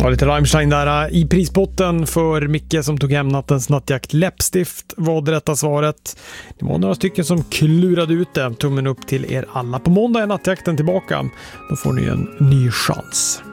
Ja, lite Rammstein där i prispotten för Micke som tog hem nattens nattjakt. Läppstift var det rätta svaret. Det var några stycken som klurade ut det. Tummen upp till er alla. På måndag är nattjakten tillbaka. Då får ni en ny chans.